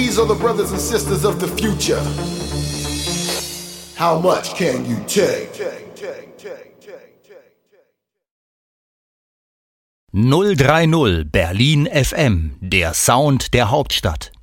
These are the brothers and sisters of the future. How much can you take? 030 Berlin FM, der Sound der Hauptstadt.